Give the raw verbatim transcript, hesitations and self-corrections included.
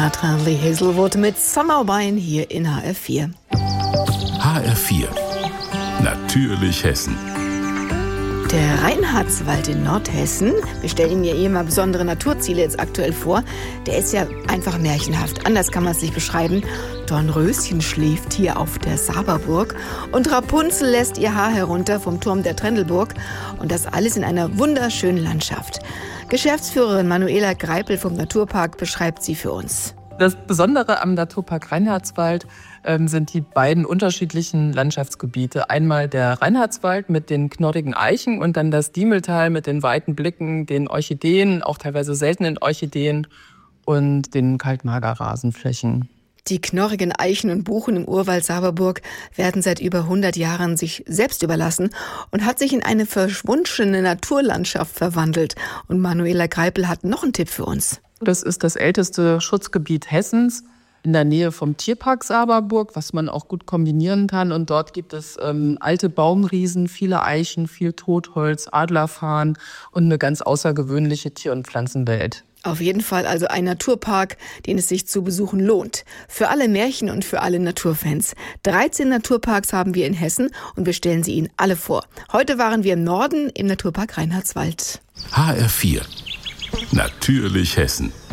Natalie Hazelwood mit Summer Wine hier in H R vier. H R vier. Natürlich Hessen. Der Reinhardswald in Nordhessen, wir stellen Ihnen ja eh immer besondere Naturziele jetzt aktuell vor, der ist ja einfach märchenhaft. Anders kann man es nicht beschreiben. Dornröschen schläft hier auf der Saberburg und Rapunzel lässt ihr Haar herunter vom Turm der Trendelburg. Und das alles in einer wunderschönen Landschaft. Geschäftsführerin Manuela Greipel vom Naturpark beschreibt sie für uns. Das Besondere am Naturpark Reinhardswald ähm, sind die beiden unterschiedlichen Landschaftsgebiete. Einmal der Reinhardswald mit den knorrigen Eichen und dann das Diemeltal mit den weiten Blicken, den Orchideen, auch teilweise seltenen Orchideen und den Kaltmagerrasenflächen. Die knorrigen Eichen und Buchen im Urwald Saberburg werden seit über hundert Jahren sich selbst überlassen und hat sich in eine verschwundene Naturlandschaft verwandelt. Und Manuela Greipel hat noch einen Tipp für uns. Das ist das älteste Schutzgebiet Hessens in der Nähe vom Tierpark Saberburg, was man auch gut kombinieren kann. Und dort gibt es ähm, alte Baumriesen, viele Eichen, viel Totholz, Adlerfarn und eine ganz außergewöhnliche Tier- und Pflanzenwelt. Auf jeden Fall also ein Naturpark, den es sich zu besuchen lohnt. Für alle Märchen- und für alle Naturfans. dreizehn Naturparks haben wir in Hessen und wir stellen sie Ihnen alle vor. Heute waren wir im Norden im Naturpark Reinhardswald. H R vier. Natürlich Hessen.